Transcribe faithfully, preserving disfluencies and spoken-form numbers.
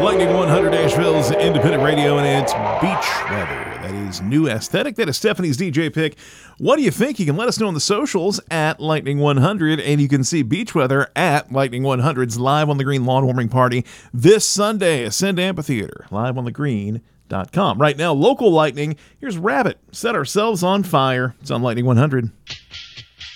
Lightning one hundred Asheville's independent radio, and it's beach weather. That is New Aesthetic. That is Stephanie's D J pick. What do you think? You can let us know on the socials at Lightning one hundred, and you can see beach weather at Lightning one hundred's Live on the Green lawn warming party this Sunday. Ascend Amphitheater, live on the green dot com. Right now, local lightning. Here's Rabbit. Set ourselves on fire. It's on Lightning one hundred.